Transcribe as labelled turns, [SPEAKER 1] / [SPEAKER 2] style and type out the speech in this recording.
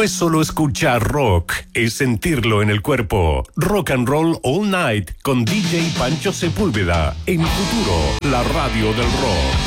[SPEAKER 1] es solo escuchar rock, es sentirlo en el cuerpo. Rock and Roll All Night con DJ Pancho Sepúlveda. En Futuro, la radio del rock.